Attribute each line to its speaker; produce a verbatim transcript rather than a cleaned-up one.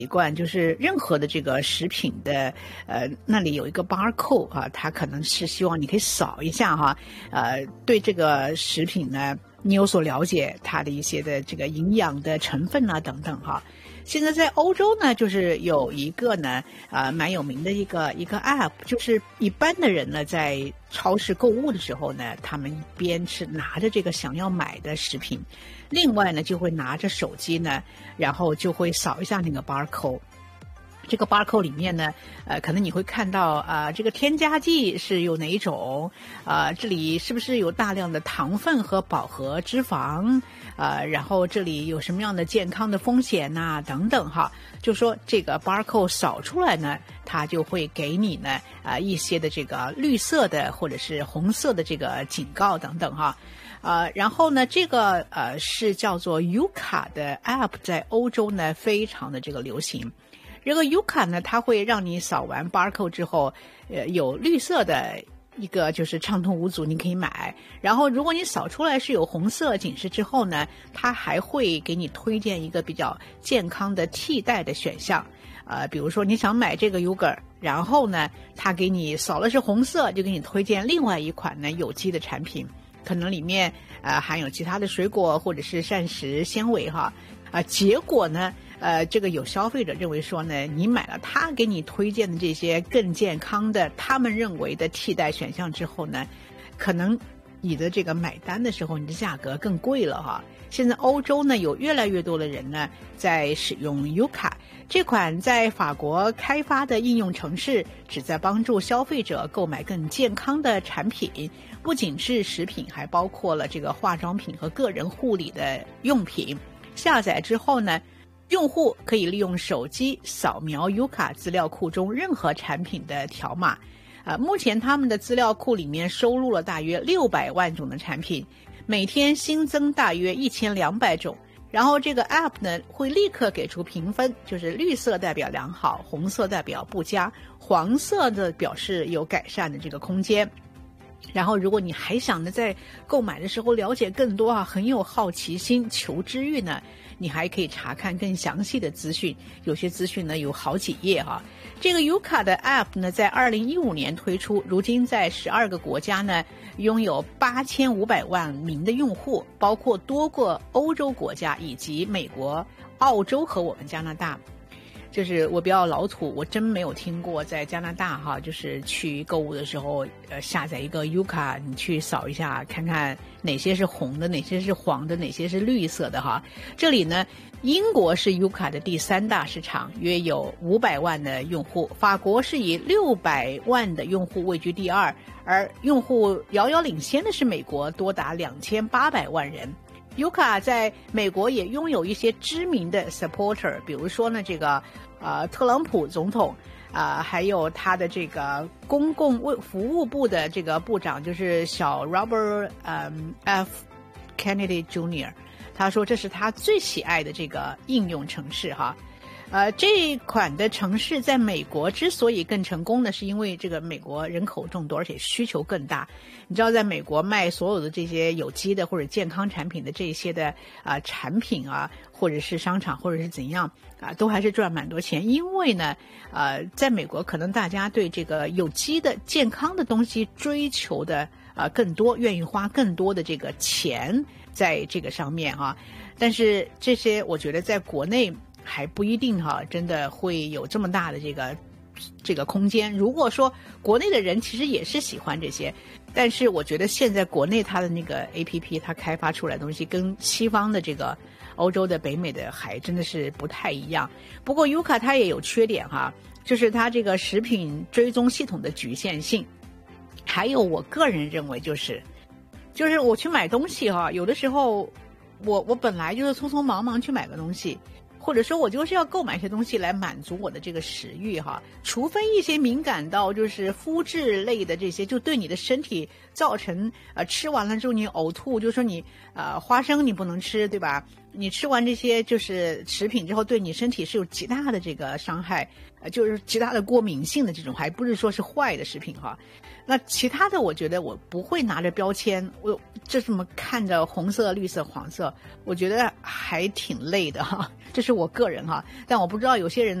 Speaker 1: 习惯，就是任何的这个食品的呃那里有一个 barcode 啊，它可能是希望你可以扫一下哈，呃对这个食品呢你有所了解，它的一些的这个营养的成分啊等等哈。现在在欧洲呢，就是有一个呢，呃，蛮有名的一个一个 app， 就是一般的人呢，在超市购物的时候呢，他们一边是拿着这个想要买的食品，另外呢就会拿着手机呢，然后就会扫一下那个 barcode。这个 barcode 里面呢，呃，可能你会看到啊、呃，这个添加剂是有哪一种，呃，这里是不是有大量的糖分和饱和脂肪，呃，然后这里有什么样的健康的风险呐、啊，等等哈，就说这个 barcode 扫出来呢，它就会给你呢啊、呃、一些的这个绿色的或者是红色的这个警告等等哈。呃，然后呢，这个呃是叫做 Yuka 的 app， 在欧洲呢非常的这个流行。这个 Yuka 呢，它会让你扫完 barcode 之后，呃，有绿色的一个就是畅通无阻，你可以买。然后如果你扫出来是有红色警示之后呢，它还会给你推荐一个比较健康的替代的选项。呃，比如说你想买这个 yogurt， 然后呢，它给你扫了是红色，就给你推荐另外一款呢有机的产品，可能里面呃含有其他的水果或者是膳食纤维哈。啊、呃，结果呢？呃，这个有消费者认为说呢，你买了他给你推荐的这些更健康的，他们认为的替代选项之后呢，可能你的这个买单的时候，你的价格更贵了哈。现在欧洲呢，有越来越多的人呢在使用 Yuka 这款在法国开发的应用程式，旨在帮助消费者购买更健康的产品，不仅是食品，还包括了这个化妆品和个人护理的用品。下载之后呢，用户可以利用手机扫描 Yuka 资料库中任何产品的条码。呃，目前他们的资料库里面收录了大约六百万种的产品，每天新增大约一千两百种。然后这个 app 呢会立刻给出评分，就是绿色代表良好，红色代表不佳，黄色的表示有改善的这个空间。然后如果你还想呢在购买的时候了解更多啊，很有好奇心求知欲呢，你还可以查看更详细的资讯，有些资讯呢有好几页哈、啊。这个 Yuka 的 app 呢在二零一五年推出，如今在十二个国家呢拥有八千五百万名的用户，包括多个欧洲国家以及美国、澳洲和我们加拿大。就是我比较老土，我真没有听过在加拿大哈，就是去购物的时候，呃，下载一个 Yuka， 你去扫一下，看看哪些是红的，哪些是黄的，哪些是绿色的哈。这里呢，英国是 Yuka 的第三大市场，约有五百万的用户，法国是以六百万的用户位居第二，而用户遥遥领先的是美国，多达两千八百万人。Yuka 在美国也拥有一些知名的 supporter， 比如说呢，这个呃特朗普总统啊、呃，还有他的这个公共服务部的这个部长，就是小 Robert 嗯 F Kennedy Junior， 他说这是他最喜爱的这个应用程式哈。呃，这款的城市在美国之所以更成功呢，是因为这个美国人口众多，而且需求更大。你知道，在美国卖所有的这些有机的或者健康产品的这些的啊、呃、产品啊，或者是商场或者是怎样啊，都还是赚蛮多钱。因为呢，呃，在美国可能大家对这个有机的健康的东西追求的啊、呃、更多，愿意花更多的这个钱在这个上面啊。但是这些我觉得在国内还不一定哈，真的会有这么大的这个这个空间。如果说国内的人其实也是喜欢这些，但是我觉得现在国内它的那个 A P P 它开发出来的东西跟西方的这个欧洲的北美的还真的是不太一样。不过 Yuka 它也有缺点哈，就是它这个食品追踪系统的局限性，还有我个人认为就是就是我去买东西哈，有的时候我我本来就是匆匆忙忙去买个东西，或者说我就是要购买一些东西来满足我的这个食欲哈，除非一些敏感到就是麸质类的这些，就对你的身体造成呃吃完了之后你呕吐，就说你呃花生你不能吃对吧？ 你吃完这些就是食品之后，对你身体是有极大的这个伤害，呃，就是极大的过敏性的这种，还不是说是坏的食品哈。那其他的，我觉得我不会拿着标签，我就这么看着红色、绿色、黄色，我觉得还挺累的哈。这是我个人哈，但我不知道有些人